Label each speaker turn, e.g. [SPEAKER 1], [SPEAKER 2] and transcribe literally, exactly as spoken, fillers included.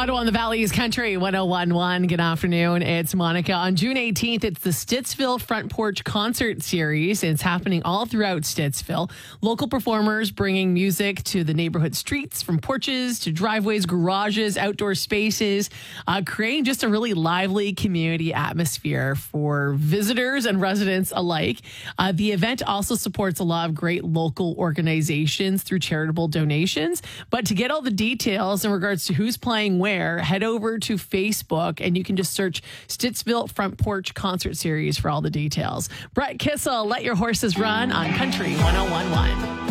[SPEAKER 1] Ottawa on the Valley's Country one oh one point one. Good afternoon. It's Monica. On June eighteenth, it's the Stittsville Front Porch Concert Series. It's happening all throughout Stittsville. Local performers bringing music to the neighborhood streets, from porches to driveways, garages, outdoor spaces, uh, creating just a really lively community atmosphere for visitors and residents alike. Uh, the event also supports a lot of great local organizations through charitable donations. But to get all the details in regards to who's playing where, head over to Facebook and you can just search Stittsville Front Porch Concert Series for all the details. Brett Kissel, Let Your Horses Run on Country one oh one point one.